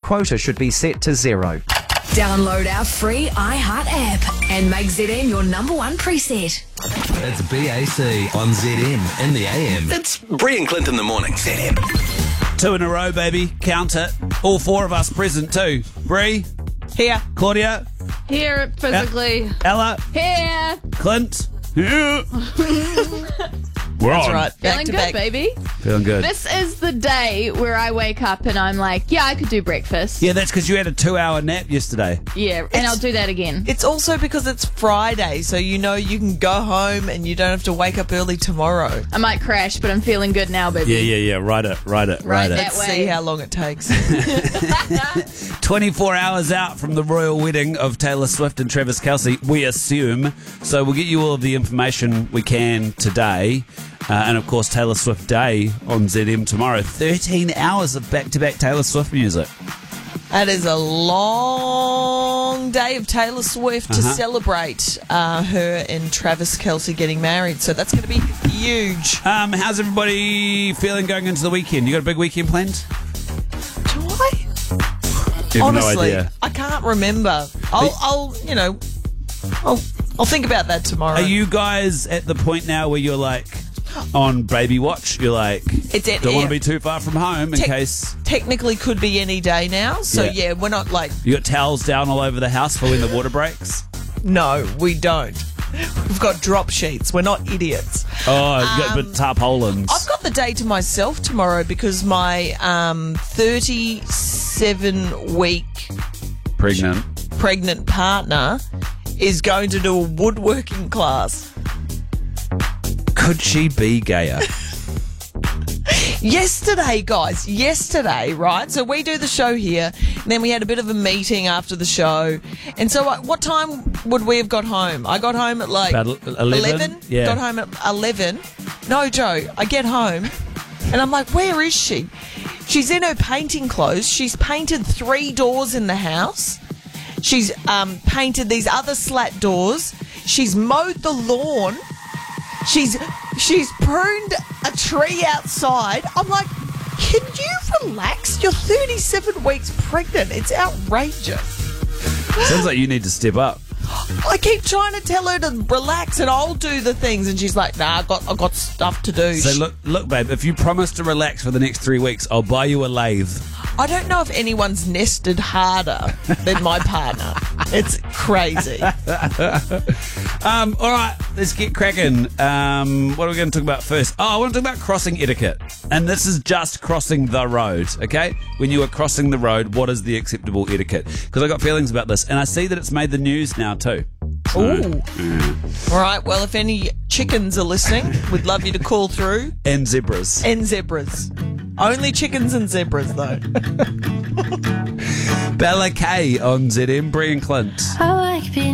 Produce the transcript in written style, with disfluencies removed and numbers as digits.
quota should be set to 0. Download our free iHeart app and make ZM your number one preset. It's BAC on ZM in the AM. It's Bree and Clint in the morning. ZM. 2 in a row, baby. Count it. All 4 of us present too. Bree? Here. Claudia? Here, physically. Ella? Here. Clint? Here. We're That's on. right. Back Feeling to good, back. baby. Feeling good. This is the day where I wake up and I'm like, yeah, I could do breakfast. Yeah, that's because you had a 2-hour nap yesterday. Yeah, and I'll do that again. It's also because it's Friday, so you know you can go home and you don't have to wake up early tomorrow. I might crash, but I'm feeling good now, baby. Yeah. Write it. Right it. that Let's way. see how long it takes. 24 hours out from the royal wedding of Taylor Swift and Travis Kelce, we assume. So we'll get you all of the information we can today. And of course, Taylor Swift Day on ZM tomorrow. 13 hours of back-to-back Taylor Swift music. That is a long day of Taylor Swift to celebrate her and Travis Kelce getting married. So that's going to be huge. How's everybody feeling going into the weekend? You got a big weekend planned? Do I? You have Honestly, no idea. I can't remember. I'll think about that tomorrow. Are you guys at the point now where you're like on baby watch? You're like, don't want to be too far from home in case. Technically could be any day now. So yeah, we're not like, You got towels down all over the house for when the water breaks? no, we don't. We've got drop sheets. We're not idiots. Oh, you got the tarpaulins. I've got the day to myself tomorrow because my 37-week pregnant partner is going to do a woodworking class. Could she be gayer? Yesterday, guys, right? So we do the show here, and then we had a bit of a meeting after the show. And so what time would we have got home? I got home at like About 11? Yeah. Got home at 11. No, Joe, I get home, and I'm like, where is she? She's in her painting clothes. She's painted 3 doors in the house. She's painted these other slat doors. She's mowed the lawn. She's pruned a tree outside. I'm like, can you relax? You're 37 weeks pregnant. It's outrageous. Sounds like you need to step up. I keep trying to tell her to relax and I'll do the things, and she's like, nah, I've got stuff to do. So look, babe, if you promise to relax for the next 3 weeks, I'll buy you a lathe. I don't know if anyone's nested harder than my partner. It's crazy. All right, let's get cracking. What are we going to talk about first? Oh, I want to talk about crossing etiquette. And this is just crossing the road, okay? When you are crossing the road, what is the acceptable etiquette? Because I got feelings about this, and I see that it's made the news now too. Ooh. All right, well, if any chickens are listening, we'd love you to call through. And zebras. And zebras. Only chickens and zebras, though. Bella K on ZM, Bree and Clint. I like being